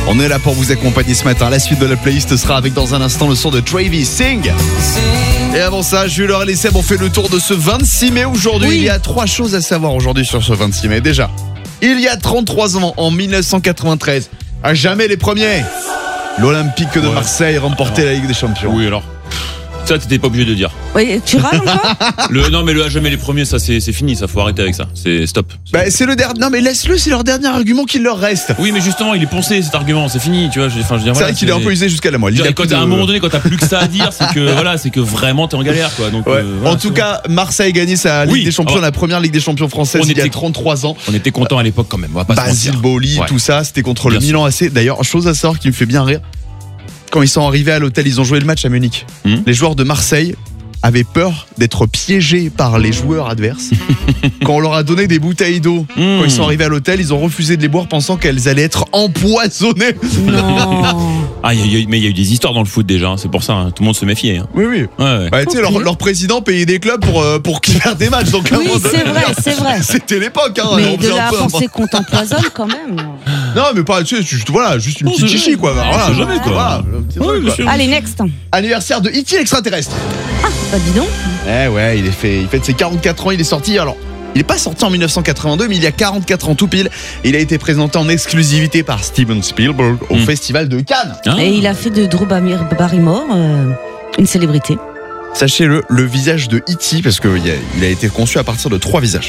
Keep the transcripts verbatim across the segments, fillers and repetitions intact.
On est là pour vous accompagner ce matin. La suite de la playlist sera avec dans un instant le son de Travis Sing. Et avant ça, Jules et Seb ont fait le tour de ce vingt-six mai aujourd'hui. Oui. Il y a trois choses à savoir aujourd'hui sur ce vingt-six mai. Déjà, il y a trente-trois ans, en dix-neuf cent quatre-vingt-treize, à jamais les premiers, l'Olympique de ouais. Marseille remportait alors. la Ligue des Champions. Oui, alors ça, t'étais pas obligé de dire. Oui, tu râles encore le, Non, mais le à jamais les premiers, ça c'est, c'est fini, ça faut arrêter avec ça. C'est stop. C'est... Bah, c'est le dernier. Non, mais laisse-le, c'est leur dernier argument qu'il leur reste. Oui, mais justement, il est poncé cet argument, c'est fini, tu vois. Je, enfin, je veux dire, c'est voilà, vrai qu'il c'est... est un peu usé jusqu'à la moelle. Il a quand de... à un moment donné, quand t'as plus que ça à dire, c'est que voilà, c'est que vraiment t'es en galère, quoi. Donc, ouais. euh, voilà, en tout cas, Marseille a gagné sa Ligue oui. des Champions, alors, la première Ligue des Champions française il y a trente-trois ans. On était contents à l'époque quand même. On va pas Basile Boli, ouais. tout ça, c'était contre bien le sûr. Milan A C. D'ailleurs, chose à savoir qui me fait bien rire. Quand ils sont arrivés à l'hôtel, ils ont joué le match à Munich. Mmh. Les joueurs de Marseille avaient peur d'être piégés par les joueurs adverses. Quand on leur a donné des bouteilles d'eau, mmh. quand ils sont arrivés à l'hôtel, ils ont refusé de les boire pensant qu'elles allaient être empoisonnées. Non. Ah, y a, y a, mais il y a eu des histoires dans le foot déjà, hein, c'est pour ça, hein, tout le monde se méfiait. Hein. Oui, oui. Ouais, ouais. Bah, tu sais, leur, leur président payait des clubs pour, euh, pour qu'ils perdent des matchs. Donc, oui, c'est vrai, c'est vrai. C'était l'époque. Hein, mais de là à penser qu'on t'empoisonne quand même. Non, mais pas, tu sais, juste, voilà, juste une oh, petite chichi, quoi. Voilà, jamais, quoi. Voilà, ouais, quoi. Allez, next. Anniversaire de E T l'extraterrestre. Ah, bah dis donc. Eh ouais, il est fait, il fête ses quarante-quatre ans, il est sorti, alors, il n'est pas sorti en dix-neuf cent quatre-vingt-deux, mais il y a quarante-quatre ans tout pile. Il a été présenté en exclusivité par Steven Spielberg au mmh. Festival de Cannes. Ah. Et il a fait de Drew Barrymore euh, une célébrité. Sachez-le, le visage de E T, parce qu'il a, il a été conçu à partir de trois visages.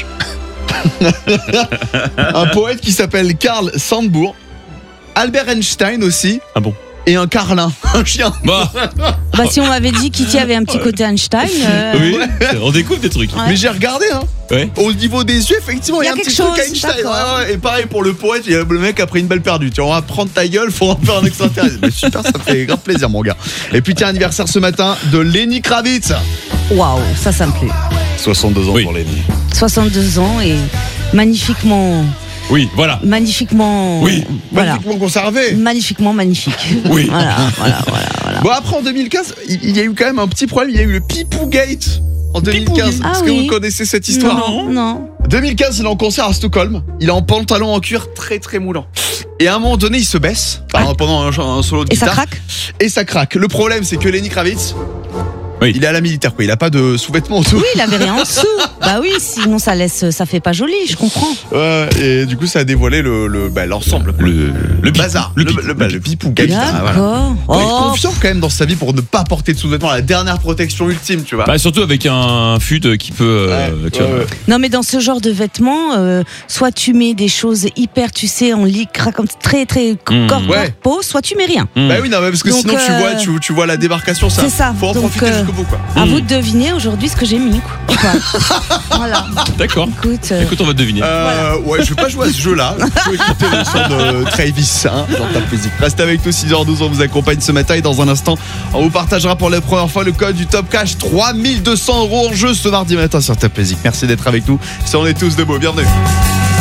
Un poète qui s'appelle Karl Sandburg, Albert Einstein aussi. Ah bon? Et un carlin, un chien. Bah, bah si on m'avait dit qu'E T avait un petit côté Einstein. Euh... Oui, on découvre des trucs. Ouais. Mais j'ai regardé, hein. Ouais. Au niveau des yeux, effectivement, il y a, y a un petit chose, truc Einstein. Ouais, ouais. Et pareil pour le poète, le mec a pris une balle perdue. Tu vois, on va prendre ta gueule, faut en faire un extraterrestre. Mais super, ça fait grave plaisir, mon gars. Et puis, tiens, anniversaire ce matin de Lenny Kravitz. Waouh, ça, ça me plaît. soixante-deux ans oui. pour Lenny. soixante-deux ans et magnifiquement. Oui, voilà. Magnifiquement. Oui, voilà. magnifiquement conservé. Magnifiquement magnifique. Oui. Voilà, voilà, voilà, voilà. Bon, après, en deux mille quinze, il y a eu quand même un petit problème. Il y a eu le Pipou Gate en deux mille quinze. Ah, Est-ce oui. que vous connaissez cette histoire? Non, non. deux mille quinze, il est en concert à Stockholm. Il est en pantalon en cuir très très moulant. Et à un moment donné, il se baisse ah. pendant un, un solo de Et guitare. ça craque. Et ça craque. Le problème, c'est que Lenny Kravitz. Oui. Il est à la militaire, quoi. Il a pas de sous-vêtements en dessous. Oui, il avait rien en dessous. Bah oui, sinon ça laisse, ça fait pas joli, je comprends. Ouais, et du coup, ça a dévoilé le, le bah, l'ensemble, le, le bazar, le, le, le, le, le pipou. D'accord. Voilà. Oh. Il est confiant quand même dans sa vie pour ne pas porter de sous-vêtements, la dernière protection ultime, tu vois. Bah surtout avec un fut qui peut. Euh, ouais, tu vois. Ouais, ouais. Non, mais dans ce genre de vêtements, euh, soit tu mets des choses hyper, tu sais, en lycra comme très très mmh. corps ouais. corpo, soit tu mets rien. Mmh. Bah oui, non, mais parce que donc, sinon euh, tu vois, tu, tu vois la débarcation, ça. C'est ça. Faut en donc, profiter euh, jusqu'au bout, quoi. À mmh. vous de deviner aujourd'hui ce que j'ai mis, quoi. Voilà. D'accord. Écoute, euh... Écoute, on va deviner. Euh, voilà. Ouais, je vais pas jouer à ce jeu-là. Je vais écouter le son de Travis hein, dans ta musique. Reste avec nous, six heures douze, on vous accompagne ce matin et dans un instant, on vous partagera pour la première fois le code du Top Cash. trois mille deux cents euros en jeu ce mardi matin sur ta musique. Merci d'être avec nous. Si on est tous debout, bienvenue.